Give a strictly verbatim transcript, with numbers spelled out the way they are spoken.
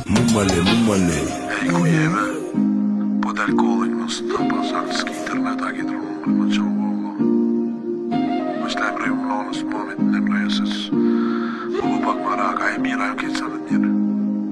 Mummale, mummale. Ejkujemy podal calling Mustafa Zalski internetagi dronu maċawogo. Max lemra jum nonus moment nemra jesses. Ugu bak maraka emira jum kiet